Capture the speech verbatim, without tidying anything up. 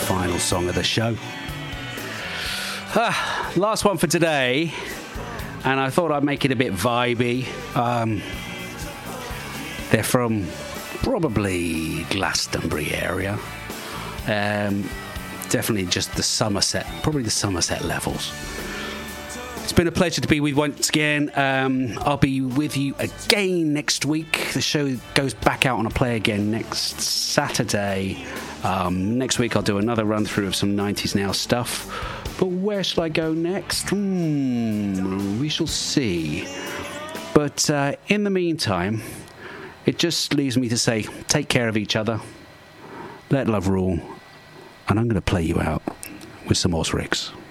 final song of the show. Ah, last one for today, and I thought I'd make it a bit vibey. Um, they're from probably Glastonbury area. Um, definitely just the Somerset, probably the Somerset levels. It's been a pleasure to be with you once again. Um, I'll be with you again next week. The show goes back out on a play again next Saturday. Um, next week I'll do another run through of some nineties Now stuff. But where shall I go next? Hmm, we shall see. But uh, in the meantime, it just leaves me to say, take care of each other. Let love rule. And I'm going to play you out with some Ozrix.